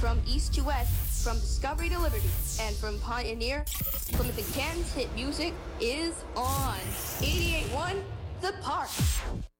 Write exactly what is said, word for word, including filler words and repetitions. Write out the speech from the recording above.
From east to west, from discovery to liberty, and from pioneer, Plymouth and Canton's hit music is on. eighty-eight point one, The Park.